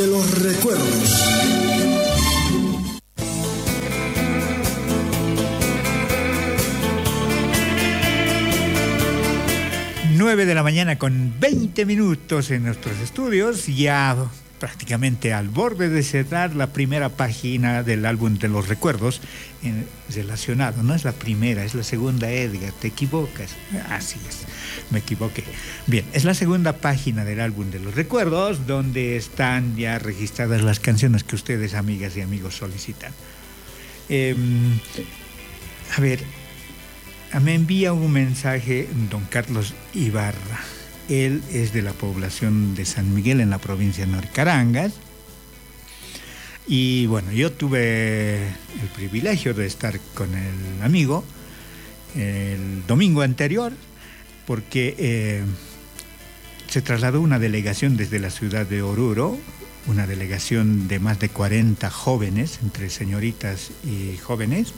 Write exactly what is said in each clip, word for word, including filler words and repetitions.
de los recuerdos. nueve de la mañana con veinte minutos en nuestros estudios, ya prácticamente al borde de cerrar la primera página del álbum de los recuerdos en, relacionado. No es la primera, es la segunda, Edgar, te equivocas. Así es, me equivoqué. Bien, es la segunda página del álbum de los recuerdos, donde están ya registradas las canciones que ustedes, amigas y amigos, solicitan. Eh, a ver, me envía un mensaje don Carlos Ibarra. Él es de la población de San Miguel, en la provincia de Norcarangas. Y bueno, yo tuve el privilegio de estar con el amigo el domingo anterior, porque eh, se trasladó una delegación desde la ciudad de Oruro, una delegación de más de cuarenta jóvenes, entre señoritas y jóvenes.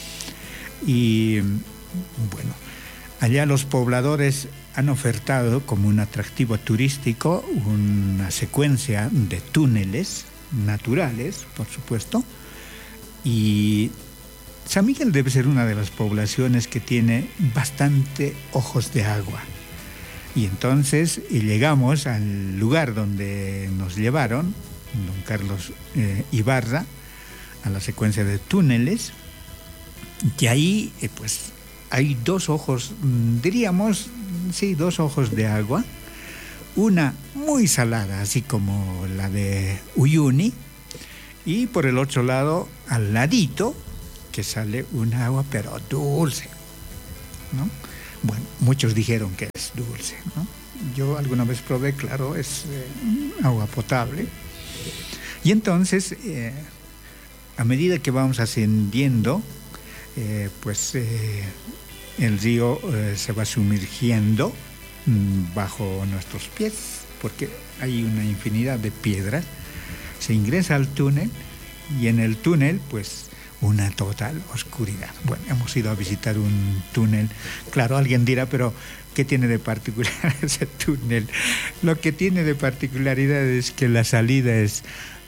Y bueno, allá los pobladores han ofertado como un atractivo turístico una secuencia de túneles naturales, por supuesto, y San Miguel debe ser una de las poblaciones que tiene bastante ojos de agua. Y entonces llegamos al lugar donde nos llevaron, don Carlos eh, Ibarra, a la secuencia de túneles, y ahí eh, pues hay dos ojos, diríamos, sí, dos ojos de agua, una muy salada, así como la de Uyuni, y por el otro lado, al ladito, que sale un agua, pero dulce, ¿no? Bueno, muchos dijeron que es dulce, ¿no? Yo alguna vez probé, claro, es eh, agua potable. Y entonces, eh, a medida que vamos ascendiendo, eh, pues eh, el río eh, se va sumergiendo mm, bajo nuestros pies, porque hay una infinidad de piedras. Se ingresa al túnel y en el túnel, pues, una total oscuridad. Bueno, hemos ido a visitar un túnel. Claro, alguien dirá, pero ¿qué tiene de particular ese túnel? Lo que tiene de particularidad es que la salida es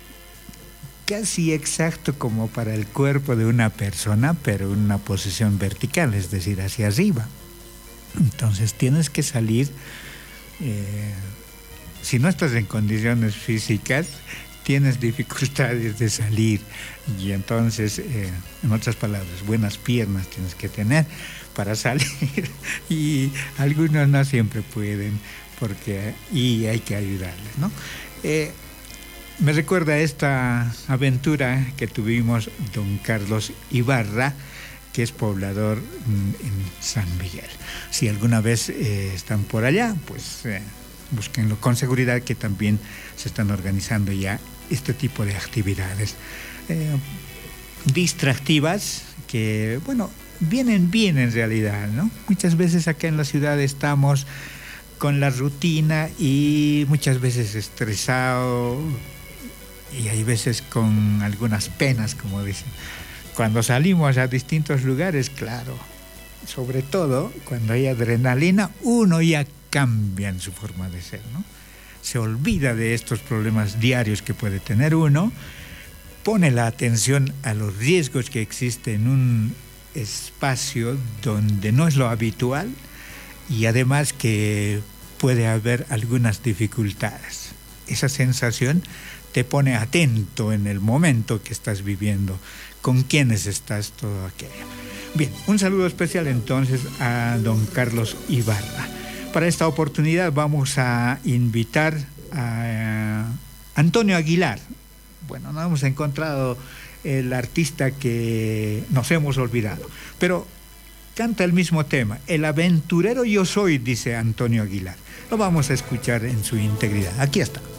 casi exacto como para el cuerpo de una persona, pero en una posición vertical, es decir, hacia arriba. Entonces tienes que salir, eh, si no estás en condiciones físicas, tienes dificultades de salir, y entonces, eh, en otras palabras, buenas piernas tienes que tener para salir, y algunos no siempre pueden, porque y hay que ayudarles, ¿no? Eh, me recuerda esta aventura que tuvimos don Carlos Ibarra, que es poblador en San Miguel. Si alguna vez eh, están por allá, pues eh, búsquenlo con seguridad, que también se están organizando ya este tipo de actividades eh, distractivas que, bueno, vienen bien en realidad, ¿no? Muchas veces acá en la ciudad estamos con la rutina y muchas veces estresado, y hay veces con algunas penas, como dicen. Cuando salimos a distintos lugares, claro, sobre todo cuando hay adrenalina, uno ya cambia en su forma de ser, ¿no? Se olvida de estos problemas diarios que puede tener uno, pone la atención a los riesgos que existen en un espacio donde no es lo habitual, y además que puede haber algunas dificultades. Esa sensación te pone atento en el momento que estás viviendo, con quiénes estás, todo aquello. Bien, un saludo especial entonces a don Carlos Ibarra. Para esta oportunidad vamos a invitar a Antonio Aguilar. Bueno, no hemos encontrado el artista que nos hemos olvidado, pero canta el mismo tema. El aventurero yo soy, dice Antonio Aguilar. Lo vamos a escuchar en su integridad. Aquí está.